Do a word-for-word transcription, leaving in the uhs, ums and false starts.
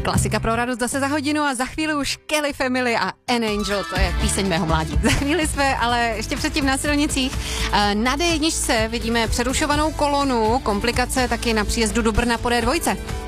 Klasika pro radost zase za hodinu a za chvíli už Kelly Family a An Angel, to je píseň mého mládí. Za chvíli jsme, ale ještě předtím na silnicích. Na D jedna vidíme přerušovanou kolonu, komplikace taky na příjezdu do Brna po D dva.